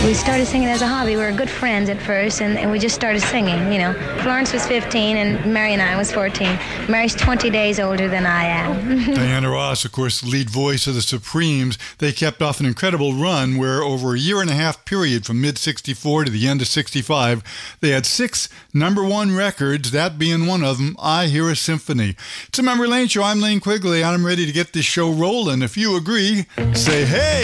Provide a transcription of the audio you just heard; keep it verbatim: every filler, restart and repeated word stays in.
We started singing as a hobby. We were good friends at first, and, and we just started singing, you know. Florence was fifteen, and Mary and I was fourteen. Mary's twenty days older than I am. Diana Ross, of course, the lead voice of the Supremes. They kept off an incredible run where over a year and a half period from mid sixty-four to the end of sixty-five, they had six number one records, that being one of them, I Hear a Symphony. It's a Memory Lane Show. I'm Lane Quigley, and I'm ready to get this show rolling. If you agree, say hey!